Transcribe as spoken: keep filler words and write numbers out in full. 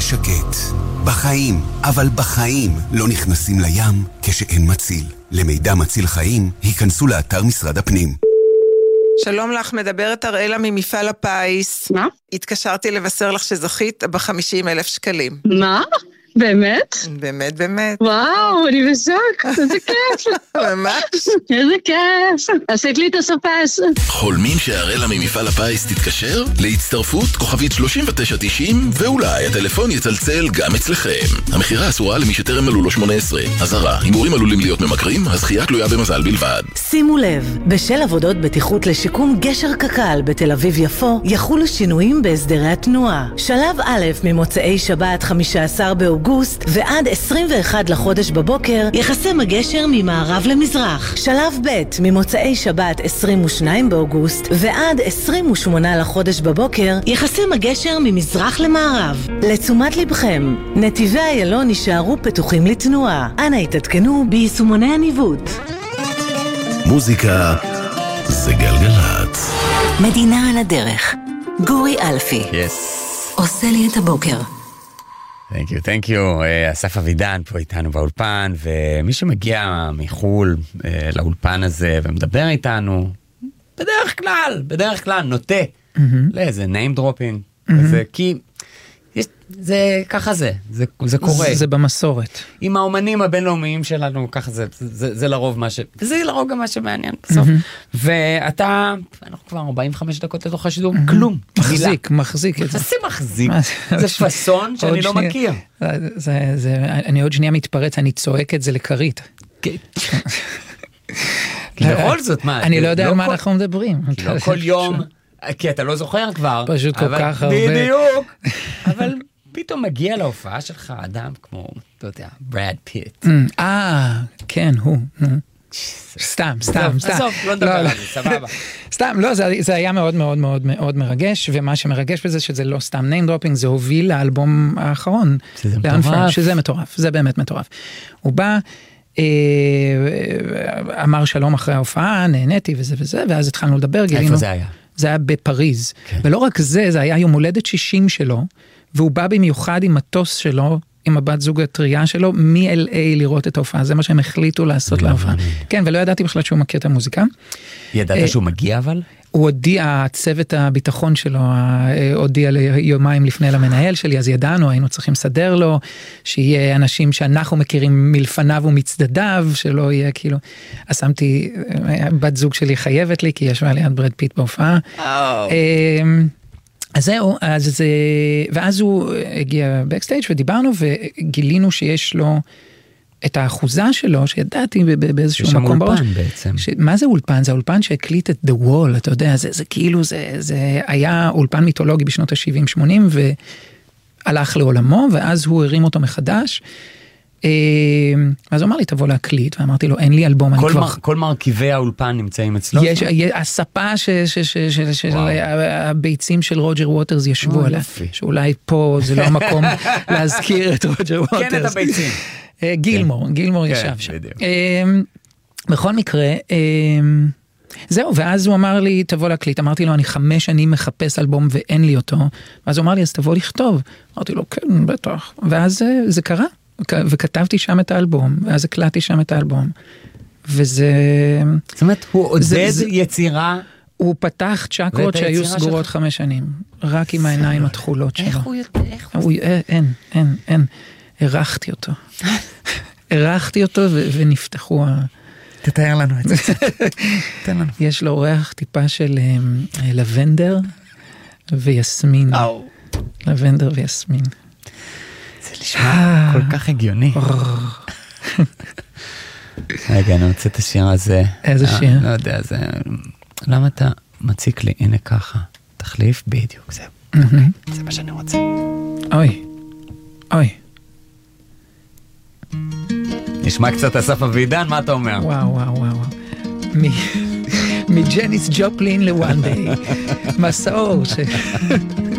שקט. בחיים, אבל בחיים לא נכנסים לים כשאין מציל. למידע מציל חיים, היכנסו לאתר משרד הפנים. שלום לך, מדברת אראלה ממפעל הפיס. מה? התקשרתי לבשר לך שזכית ב-חמישים אלף שקלים. מה? באמת? באמת, באמת. וואו, אני בשוק, איזה כיף. ממש. איזה כיף. עשית לי את הסופס. חולמים שהאראלה ממפעל הפיס תתקשר? להצטרפות כוכבית שלושים ותשע תשעים, ואולי הטלפון יצלצל גם אצלכם. המחירה אסורה למי שטרם מלאו לו שמונה עשרה. אזהרה, הימורים עלולים להיות ממכרים, הזכייה תלויה במזל בלבד. שימו לב, בשל עבודות בטיחות לשיקום גשר קק"ל בתל אביב יפו, יחולו שינויים בהסדרי התנועה. שלב א' ממוצאי שבת חמישה עשר באוגוסט ועד עשרים ואחד לחודש בבוקר יחסם הגשר ממערב למזרח. שלב ב' ממוצאי שבת עשרים ושניים באוגוסט ועד עשרים ושמונה לחודש בבוקר יחסם הגשר ממזרח למערב. לתשומת לבכם, נתיבי איילון נשארו פתוחים לתנועה. אנא התעדכנו ביישומוני הניווט. מוזיקה זה גלגלת. מדינה על הדרך. גורי אלפי. Yes. עושה לי את הבוקר. Thank you, thank you. Uh, אסף אבידן פה איתנו באולפן, ומי שמגיע מחול uh, לאולפן הזה ומדבר איתנו, בדרך כלל, בדרך כלל נוטה mm-hmm. לאיזה name dropping, mm-hmm. זה, כי יש, זה ככה זה, זה, זה קורה. זה, זה במסורת. עם האומנים הבינלאומיים שלנו, ככה זה, זה, זה לרוב מה ש... זה לרוב גם מה שמעניין בסוף. Mm-hmm. ואתה, אנחנו כבר ארבעים וחמש דקות לתוך השידור, mm-hmm. כלום. מחזיק, מחזיק. זה מחזיק. זה פסון שאני לא מכיר. זה, זה, אני עוד שנייה מתפרץ, אני צועק את זה לקרית. בכל זאת, מה? אני לא יודע על מה אנחנו מדברים. לא כל יום, כי אתה לא זוכר כבר. פשוט כל כך הרבה. בדיוק. אבל פתאום מגיע להופעה שלך אדם כמו, אתה יודע, ברד פיט. אה, כן, הוא. סתם, סתם, סתם. עזוב, לא נדבר על זה, סבבה. סתם, לא, זה היה מאוד מאוד מאוד מאוד מרגש, ומה שמרגש בזה שזה לא סתם name dropping, זה הוביל לאלבום האחרון. שזה מטורף. שזה מטורף, זה באמת מטורף. הוא בא, אמר שלום אחרי ההופעה, נהניתי וזה וזה, ואז התחלנו לדבר, גילינו. איפה זה היה? זה היה בפריז. ולא רק זה, זה היה יום הולדת שישים שלו, והוא בא במיוחד עם מטוס שלו, עם הבת זוג הטריה שלו, מ-אל איי לראות את ההופעה. זה מה שהם החליטו לעשות להופעה. כן, ולא ידעתי בכלל שהוא מכיר את המוזיקה. ידעת שהוא מגיע אבל? הוא הודיע, צוות הביטחון שלו, הודיע יומיים לפני למנהל שלי, אז ידענו, היינו צריכים לסדר לו, שיהיה אנשים שאנחנו מכירים מלפניו ומצדדיו, שלא יהיה כאילו, אז שמתי, בת זוג שלי חייבת לי, כי ישבה ליד ברד פיט בהופעה. אז זהו, אז זה, ואז הוא הגיע בקסטייג' ודיברנו, וגילינו שיש לו את האחוזה שלו, שידעתי באיזשהו מקום בראש. יש שם אולפן בעצם. ש... מה זה אולפן? זה האולפן שהקליט את The Wall, אתה יודע, זה, זה כאילו, זה, זה היה אולפן מיתולוגי בשנות ה-שבעים שמונים, והלך לעולמו, ואז הוא הרים אותו מחדש, אז הוא אמר לי, תבוא להקליט, ואמרתי לו, אין לי אלבום, אני כבר... כל מרכיבי האולפן נמצאים אצלו? יש, הספה של הביצים של רוג'ר ווטרס ישבו עליה, שאולי פה זה לא המקום להזכיר את רוג'ר ווטרס. כן, את הביצים. גילמור, גילמור ישב שם. בכל מקרה, זהו, ואז הוא אמר לי, תבוא להקליט, אמרתי לו, אני חמש שנים מחפש אלבום ואין לי אותו, ואז הוא אמר לי, אז תבוא לכתוב. אמרתי לו, כן, בטח. ואז זה קרה. וכתבתי שם את האלבום, ואז הקלטתי שם את האלבום, וזה... זאת אומרת, הוא עודד יצירה... הוא פתח צ'קרות שהיו סגורות חמש שנים, רק עם העיניים התחולות שלו. איך הוא יודע? איך הוא... אין, אין, אין. ערכתי אותו. ערכתי אותו ונפתחו ה... תתאר לנו את זה. תן לנו. יש לו ריח טיפה של לבנדר ויסמין. לבנדר ויסמין. זה נשמע כל כך הגיוני. רגע, אני רוצה את השיר הזה. איזה שיר? לא יודע, זה... למה אתה מציק לי? הנה ככה. תחליף בדיוק, זהו. זה מה שאני רוצה. אוי, אוי. נשמע קצת אסף אבידן, מה אתה אומר? וואו, וואו, וואו. מג'ניס ג'ופלין לוואן דיי. מסור ש...